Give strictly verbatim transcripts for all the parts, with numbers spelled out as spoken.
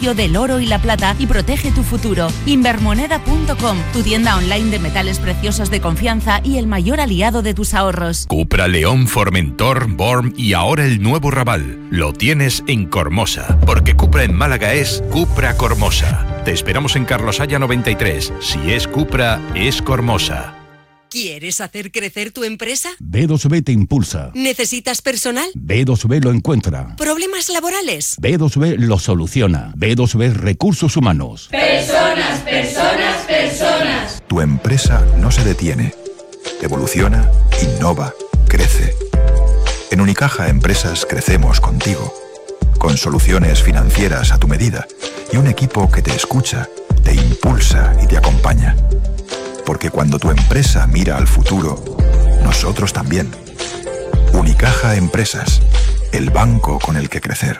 precio del oro y la plata y protege tu futuro. Invermoneda punto com, tu tienda online de metales preciosos de confianza y el mayor aliado de tus ahorros. Cupra, León, Formentor, Born y ahora el nuevo Raval. Lo tienes en Cormosa, porque Cupra en Málaga es Cupra Cormosa. Te esperamos en Carlos Haya noventa y tres. Si es Cupra, es Cormosa. ¿Quieres hacer crecer tu empresa? B dos B te impulsa. ¿Necesitas personal? B dos B lo encuentra. ¿Problemas laborales? B dos B lo soluciona. B dos B Recursos Humanos. Personas, personas, personas. Tu empresa no se detiene. Evoluciona, innova, crece. En Unicaja Empresas crecemos contigo. Con soluciones financieras a tu medida y un equipo que te escucha, te impulsa y te acompaña. Porque cuando tu empresa mira al futuro, nosotros también. Unicaja Empresas, el banco con el que crecer.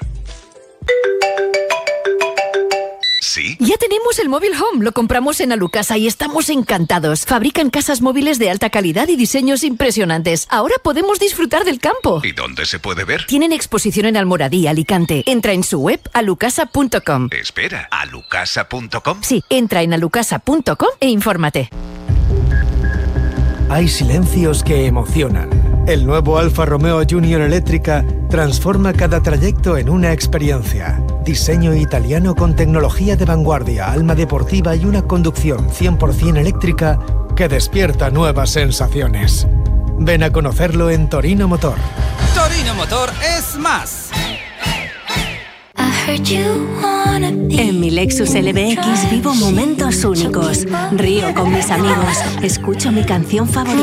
¿Sí? Ya tenemos el móvil Home, lo compramos en Alucasa y estamos encantados. Fabrican casas móviles de alta calidad y diseños impresionantes. Ahora podemos disfrutar del campo. ¿Y dónde se puede ver? Tienen exposición en Almoradí, Alicante. Entra en su web alucasa punto com. Espera, ¿alucasa punto com? Sí, entra en alucasa punto com e infórmate. Hay silencios que emocionan. El nuevo Alfa Romeo Junior Eléctrica transforma cada trayecto en una experiencia. Diseño italiano con tecnología de vanguardia, alma deportiva y una conducción cien por ciento eléctrica que despierta nuevas sensaciones. Ven a conocerlo en Torino Motor. Torino Motor es más. En mi Lexus L B X vivo momentos únicos. Río con mis amigos. Escucho mi canción favorita.